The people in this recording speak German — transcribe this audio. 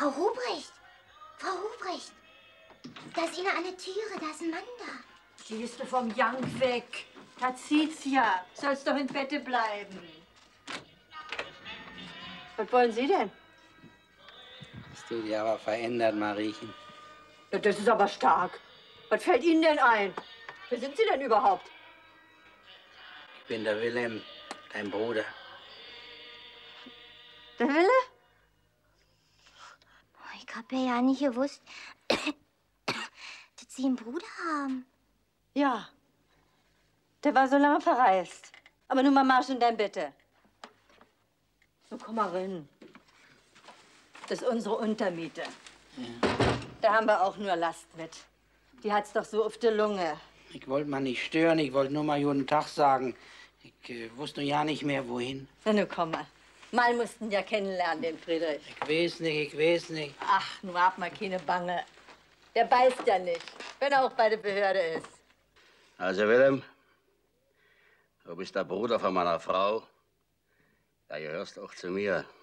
Frau Ruprecht! Frau Ruprecht! Da ist einer an der Türe, da ist ein Mann da. Gehst du vom Jank weg? Da zieht's ja. Sollst doch im Bette bleiben. Was wollen Sie denn? Hast du dich aber verändert, Mariechen? Ja, das ist aber stark. Was fällt Ihnen denn ein? Wer sind Sie denn überhaupt? Ich bin der Wilhelm, dein Bruder. Der Wille? Ich hab ja nicht gewusst, dass Sie einen Bruder haben. Ja. Der war so lange verreist. Aber nun mal Marsch in dein Bette. So, komm mal rein. Das ist unsere Untermiete. Ja. Da haben wir auch nur Last mit. Die hat's doch so auf der Lunge. Ich wollte mal nicht stören, ich wollte nur mal guten Tag sagen. Ich wusste ja nicht mehr, wohin. Na, nun komm mal. Mal mussten ja kennenlernen, den Friedrich. Ich weiß nicht, ich weiß nicht. Ach, nur hab mal keine Bange. Der beißt ja nicht, wenn er auch bei der Behörde ist. Also, Wilhelm, du bist der Bruder von meiner Frau. Da gehörst auch zu mir.